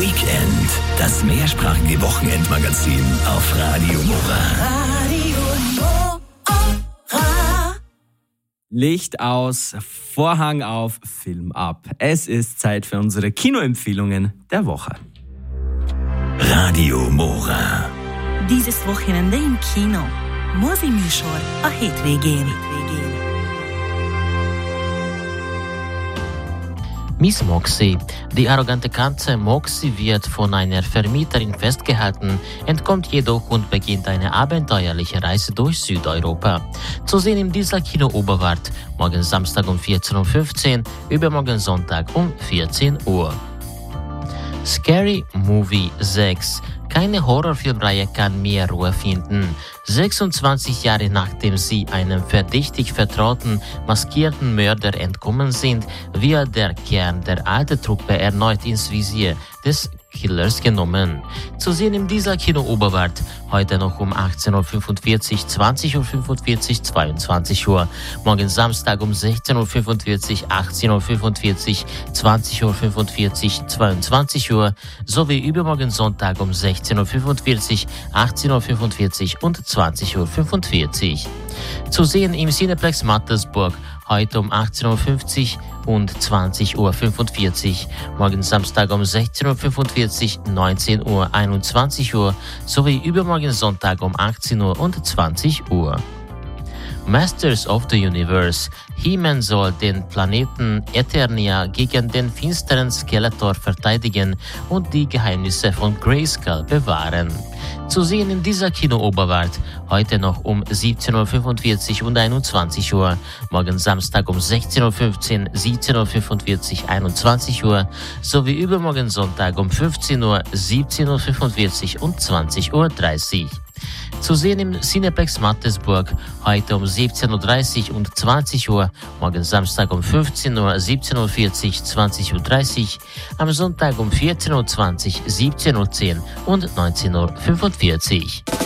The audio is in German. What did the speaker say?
Weekend. Das mehrsprachige Wochenendmagazin auf Radio Mora. Licht aus, Vorhang auf, Film ab. Es ist Zeit für unsere Kinoempfehlungen der Woche. Radio Mora. Dieses Wochenende im Kino. Mozi-műsor a hétvégén. Miss Moxie. Die arrogante Katze Moxie wird von einer Vermieterin festgehalten, entkommt jedoch und beginnt eine abenteuerliche Reise durch Südeuropa. Zu sehen im Diesel-Kino Oberwart, morgen Samstag um 14.15 Uhr, übermorgen Sonntag um 14 Uhr. Scary Movie 6. Keine Horrorfilmreihe kann mehr Ruhe finden. 26 Jahre nachdem sie einem verdächtig vertrauten, maskierten Mörder entkommen sind, wird der Kern der alten Truppe erneut ins Visier des Killers genommen. Zu sehen im Diesel-Kino Oberwart, heute noch um 18.45 Uhr, 20.45 Uhr, 22 Uhr. Morgen Samstag um 16.45 Uhr, 18.45 Uhr, 20.45 Uhr, 22 Uhr sowie übermorgen Sonntag um 16.45 Uhr, 18.45 Uhr und 20.45 Uhr. Zu sehen im Cineplex Mattersburg, heute um 18.50 Uhr und 20.45 Uhr, morgen Samstag um 16.45 Uhr, 19 Uhr, 21 Uhr sowie übermorgen Sonntag um 18 Uhr und 20 Uhr. Masters of the Universe. He-Man soll den Planeten Eternia gegen den finsteren Skeletor verteidigen und die Geheimnisse von Grayskull bewahren. Zu sehen in dieser Kino Oberwart, heute noch um 17.45 Uhr und 21 Uhr, morgen Samstag um 16.15 Uhr, 17.45 Uhr, 21 Uhr sowie übermorgen Sonntag um 15 Uhr, 17.45 Uhr und 20.30 Uhr. Zu sehen im Cineplex Mattersburg, heute um 17.30 Uhr und 20 Uhr, morgen Samstag um 15 Uhr, 17.40 Uhr, 20.30 Uhr, am Sonntag um 14.20 Uhr, 17.10 Uhr und 19.45 Uhr.